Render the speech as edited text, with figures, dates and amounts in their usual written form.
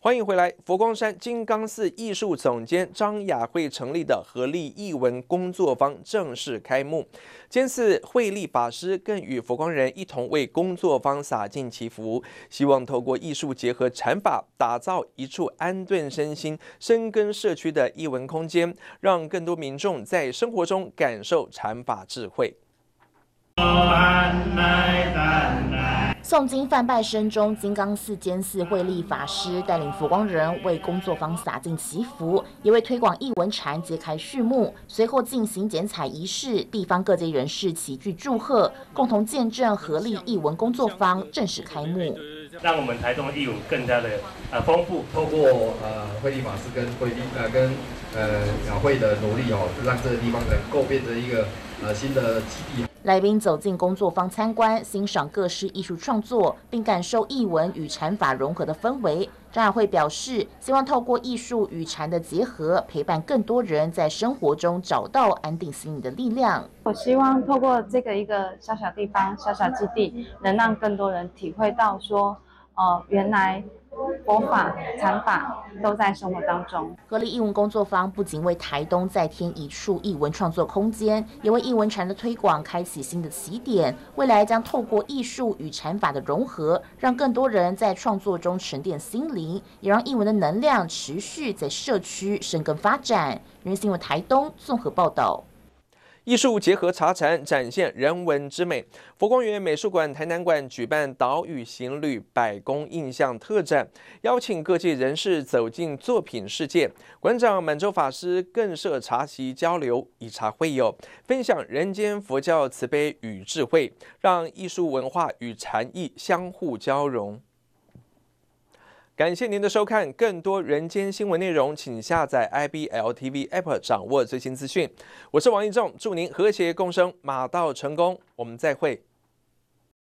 欢迎回来！佛光山金刚寺艺术总监张雅慧成立的合力艺文工作坊正式开幕。监寺慧力法师更与佛光人一同为工作坊洒尽祈福，希望透过艺术结合禅法，打造一处安顿身心、深耕社区的艺文空间，让更多民众在生活中感受禅法智慧。 诵经梵拜声中，金刚寺监寺慧力法师带领佛光人为工作坊洒尽祈福，也为推广艺文禅揭开序幕。随后进行剪彩仪式，地方各界人士齐聚祝贺，共同见证合力艺文工作坊正式开幕。 让我们台中的艺文更加的丰富。 透过慧力法师跟雅慧的努力让这个地方能够变成一个新的基地。 来宾走进工作坊参观，欣赏各式艺术创作，并感受艺文与禅法融合的氛围。张雅慧表示，希望透过艺术与禅的结合，陪伴更多人在生活中找到安定心灵的力量。 我希望透过这个一个小小地方、小小基地，能让更多人体会到说，原来佛法、禅法都在生活当中。 合力艺文工作坊不仅为台东再添一处艺文创作空间，也为艺文禅的推广开启新的起点。未来将透过艺术与禅法的融合，让更多人在创作中沉淀心灵，也让艺文的能量持续在社区生根发展。人新闻台东综合报道。 艺术结合茶禅，展现人文之美。佛光园美术馆台南馆举办岛屿行旅百工印象特展，邀请各界人士走进作品世界。馆长满洲法师更设茶席交流，以茶会友，分享人间佛教慈悲与智慧，让艺术文化与禅意相互交融。感谢您的收看，更多人间新闻内容，请下载 IBL-TV App 掌握最新资讯。我是王义仲，祝您和谐共生，马到成功。我们再会。